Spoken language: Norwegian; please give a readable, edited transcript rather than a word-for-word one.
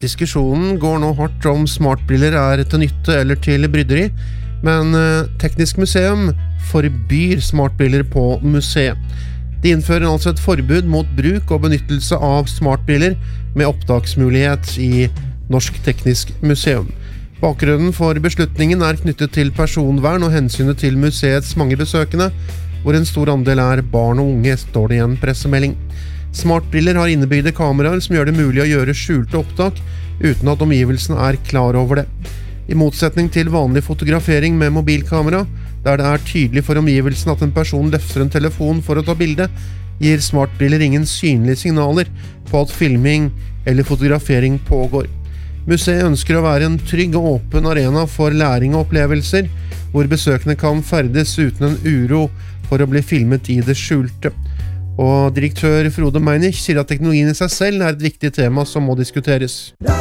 Diskusjonen går nå hardt om smartbriller til nytte eller til bryderi, men Teknisk museum forbyr smartbriller på museet. De innfører altså et forbud mot bruk og benyttelse av smartbriller med opptaksmulighet i Norsk Teknisk museum. Bakgrunnen for beslutningen knyttet til personvern og hensynet til museets mange besøkende, hvor en stor andel barn og unge, står det i en pressemelding. Smartbriller har innebygde kameraer som gjør det mulig å gjøre skjulte opptak uten at omgivelsene klar over det. I motsetning til vanlig fotografering med mobilkamera, der det tydelig for omgivelsen at en person løfter en telefon for å ta bilde, gir smartbriller ingen synlige signaler på at filming eller fotografering pågår. Museet ønsker å være en trygg og åpen arena for læring og opplevelser, hvor besøkende kan ferdes uten en uro for å bli filmet i det skjulte. Og direktør Frode Meinich sier at teknologien i seg selv et viktig tema som må diskuteres.